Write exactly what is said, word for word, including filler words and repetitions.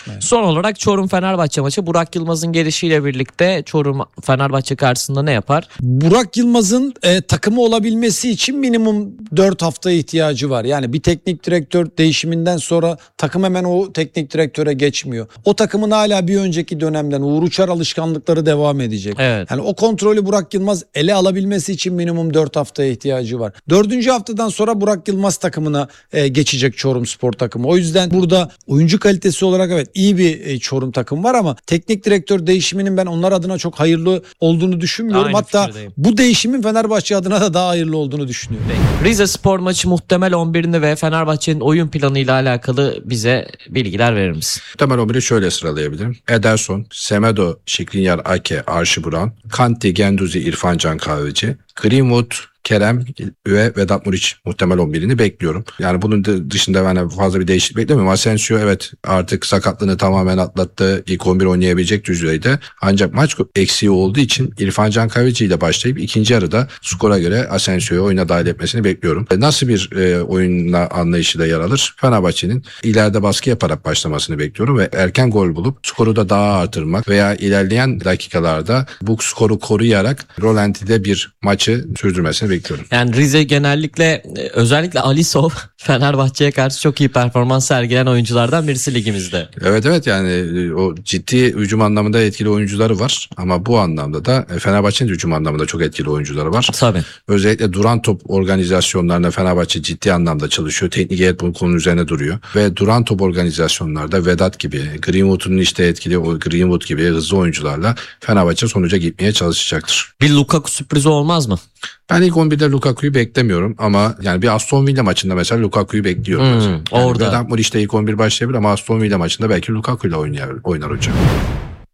Evet. Son olarak Çorum-Fenerbahçe maçı. Burak Yılmaz'ın gelişiyle birlikte Çorum Fenerbahçe karşısında ne yapar? Burak Yılmaz'ın e, takımı olabilmesi için minimum dört hafta ihtiyacı var. Yani bir teknik direktör değişiminden sonra takım hemen o teknik direktöre geçmiyor. O takımın hala bir önceki dönemden Uğur Uçar alışkanlıkları devam edecek. Evet. Yani o kontrolü Burak Yılmaz ele alabilmesi için minimum dört haftaya ihtiyacı var. Dördüncü haftadan sonra Burak Yılmaz takımına e, geçecek Çorumspor takımı. O yüzden burada oyuncu kalitesi olarak evet iyi bir e, Çorum takım var ama teknik direktör değişiminin ben onlar adına çok hayırlı olduğunu düşünmüyorum. Aynı Hatta fikirdeyim. bu değişimin Fenerbahçe adına da daha hayırlı olduğunu düşünüyorum. Rize Spor maçı muhtemel on birini ve Fenerbahçe'nin oyun planıyla alakalı bize bilgiler verir misin? Muhtemel on biri şöyle sıralayabilirim. Ederson, Semedo, Skriniar, Ake, Archie Brown, Kanti, Genduzi, İrfan Can Kahveci, Greenwood, Kerem ve Vedat Muriç muhtemel on birini bekliyorum. Yani bunun dışında ben fazla bir değişiklik beklemiyorum. Asensio evet artık sakatlığını tamamen atlattı. İlk on bir oynayabilecek düzeyde. Ancak maç eksiği olduğu için İrfan Can Kahveci ile başlayıp ikinci yarıda skora göre Asensio'yu oyuna dahil etmesini bekliyorum. Nasıl bir e, oyunla anlayışıyla yer alır? Fenerbahçe'nin ileride baskı yaparak başlamasını bekliyorum ve erken gol bulup skoru da daha artırmak veya ilerleyen dakikalarda bu skoru koruyarak rolantide bir maçı sürdürmesini bekliyorum. Yani Rize genellikle özellikle Alisov Fenerbahçe'ye karşı çok iyi performans sergileyen oyunculardan birisi ligimizde. Evet evet yani o ciddi hücum anlamında etkili oyuncuları var ama bu anlamda da Fenerbahçe'nin hücum anlamında çok etkili oyuncuları var. Tabii. Özellikle duran top organizasyonlarında Fenerbahçe ciddi anlamda çalışıyor. Teknik heyet bu konu üzerine duruyor ve duran top organizasyonlarda Vedat gibi, Greenwood'un işte etkili o Greenwood gibi hızlı oyuncularla Fenerbahçe sonuca gitmeye çalışacaktır. Bir Lukaku sürprizi olmaz mı? Ben ilk on birde Lukaku'yu beklemiyorum ama yani bir Aston Villa maçında mesela Lukaku'yu bekliyorum. Hmm, mesela. Yani orada. Vedat Muriç de ilk on bir başlayabilir ama Aston Villa maçında belki Lukaku'yla oynar, oynar hocam.